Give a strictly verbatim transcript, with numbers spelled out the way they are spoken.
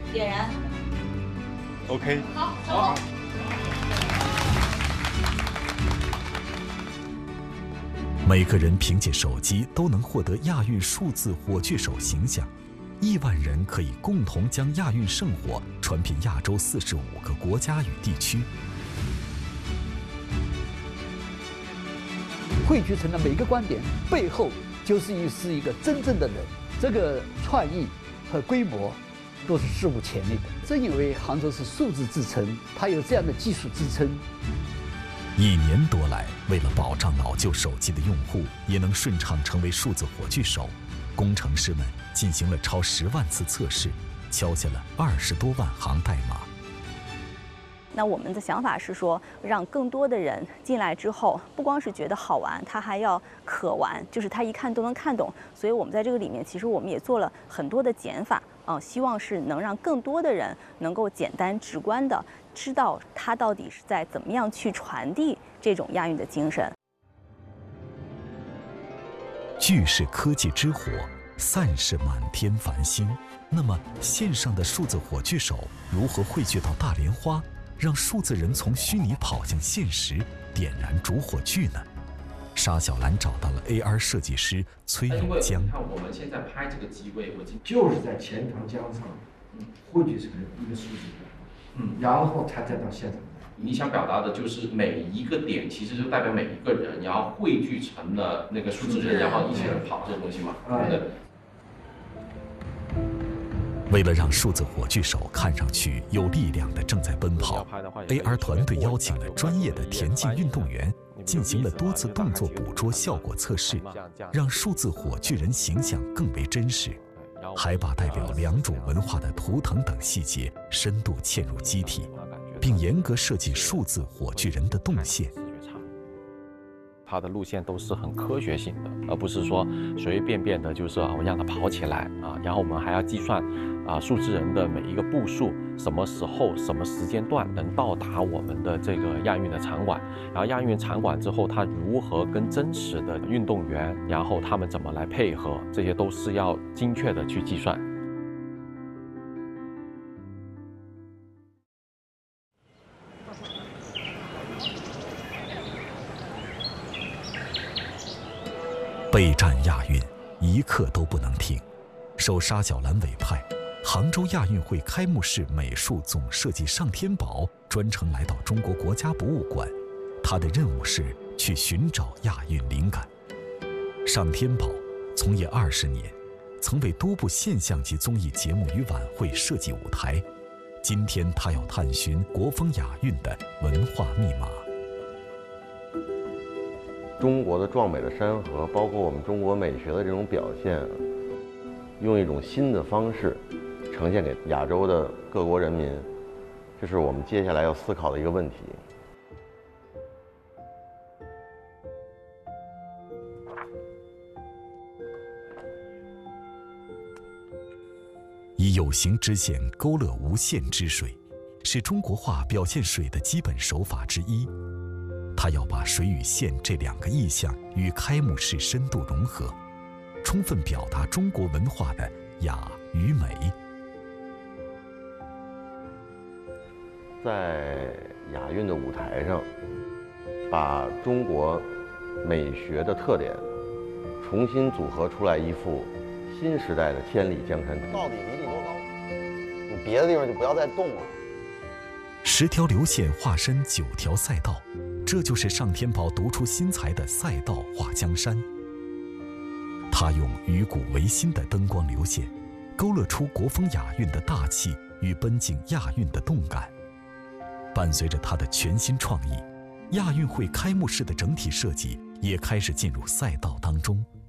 点燃。 OK。 好，成功。 每个人凭借手机都能获得亚运数字火炬手形象，亿万人可以共同将亚运圣火传遍亚洲四十五个国家与地区。 汇聚成的每一个观点背后，就是一是一个真正的人，这个创意和规模都是史无前例的。正因为杭州是数字之城，它有这样的技术支撑。 一年多来，为了保障老旧手机的用户也能顺畅成为数字火炬手，工程师们进行了超十万次测试，敲下了二十多万行代码。 那我们的想法是说，让更多的人进来之后，不光是觉得好玩，他还要可玩，就是他一看都能看懂。所以我们在这个里面，其实我们也做了很多的减法，啊、呃，希望是能让更多的人能够简单直观的知道他到底是在怎么样去传递这种亚运的精神。 聚是科技之火，散是满天繁星。那么，线上的数字火炬手如何汇聚到大莲花？让数字人从虚拟跑向现实，点燃烛火炬呢？沙小兰找到了 A R 设计师崔永江。 你看我们现在拍这个机位，我就是在钱塘江上汇聚成一个数字人，嗯，然后他再到现场。 你想表达的就是每一个点其实就代表每一个人，然后汇聚成了那个数字人，然后一起来跑这个东西嘛，对不对？ 为了让数字火炬手看上去有力量的正在奔跑 ，A R 团队邀请了专业的田径运动员，进行了多次动作捕捉效果测试，让数字火炬人形象更为真实，还把代表良渚文化的图腾等细节深度嵌入机体，并严格设计数字火炬人的动线。 它的路线都是很科学性的，而不是说随随便便的，就是啊，我让它跑起来啊，然后我们还要计算啊，数字人的每一个步数，什么时候、什么时间段能到达我们的这个亚运的场馆，然后亚运场馆之后，它如何跟真实的运动员，然后他们怎么来配合，这些都是要精确的去计算。 备战亚运，一刻都不能停。受沙小兰委派，杭州亚运会开幕式美术总设计尚天宝专程来到中国国家博物馆，他的任务是去寻找亚运灵感。尚天宝从业二十年，曾为多部现象级综艺节目与晚会设计舞台。今天他要探寻国风亚运的文化密码。 中国的壮美的山河，包括我们中国美学的这种表现，用一种新的方式呈现给亚洲的各国人民，这是我们接下来要思考的一个问题。 以有形之线勾勒无限之水，是中国画表现水的基本手法之一。他要把水与线这两个意象与开幕式深度融合，充分表达中国文化的雅与美。 在亚运的舞台上，把中国美学的特点重新组合出来一幅新时代的千里江山图。 到底离地多高？你别的地方就不要再动了。 十条流线化身九条赛道，这就是尚天宝独出心裁的赛道画江山。他用与古为新的灯光流线，勾勒出国风亚运的大气与奔进亚运的动感。伴随着他的全新创意，亚运会开幕式的整体设计也开始进入赛道当中。